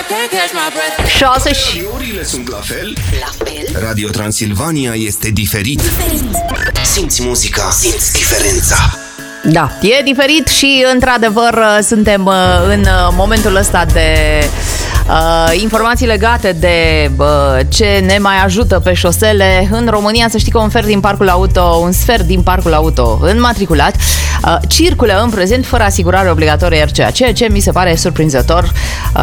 6 și... Orele sunt la fel. Radio Transilvania este diferit. Simți muzica, simți diferența. Da, e diferit și într-adevăr suntem în momentul ăsta de informații legate de ce ne mai ajută pe șosele. În România, să știi că un sfert din parcul auto înmatriculat circulă în prezent fără asigurare obligatorie RCA, ceea ce mi se pare surprinzător.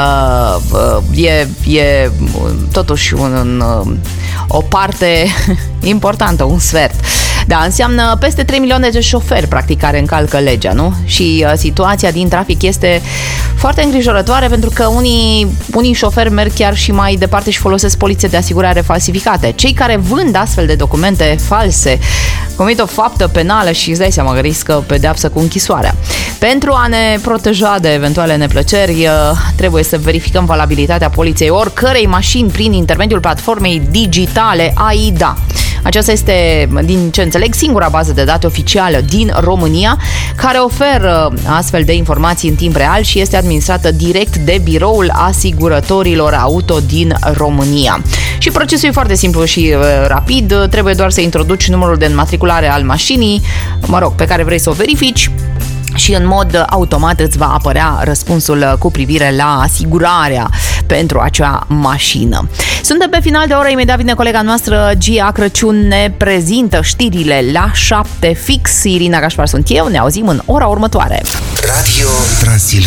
E totuși o parte importantă, un sfert. Da, înseamnă peste 3 milioane de șoferi, practic, care încalcă legea, nu? Și situația din trafic este foarte îngrijorătoare, pentru că unii șoferi merg chiar și mai departe și folosesc polițe de asigurare falsificate. Cei care vând astfel de documente false comit o faptă penală și îți dai seama că riscă pedeapsă cu închisoarea. Pentru a ne proteja de eventuale neplăceri, trebuie să verificăm valabilitatea poliței oricărei mașini prin intermediul platformei digitale AIDA. Aceasta este, din ce înțeleg, singura bază de date oficială din România care oferă astfel de informații în timp real și este administrată direct de Biroul Asigurătorilor Auto din România. Și procesul e foarte simplu și rapid, trebuie doar să introduci numărul de înmatriculare al mașinii, pe care vrei să o verifici, și în mod automat îți va apărea răspunsul cu privire la asigurarea pentru acea mașină. Suntem pe final de oră, imediat vine colega noastră Gia Crăciun, ne prezintă știrile la 7 fix. Irina Gașpar sunt eu, ne auzim în ora următoare. Radio Transilvania.